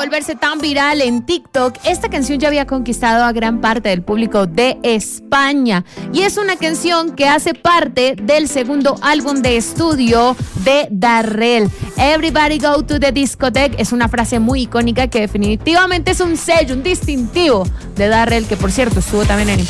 volverse tan viral en TikTok, esta canción ya había conquistado a gran parte del público de España. Y es una canción que hace parte del segundo álbum de estudio de Darrell. Everybody go to the discotheque es una frase muy icónica que definitivamente es un sello, un distintivo de Darrell, que por cierto estuvo también en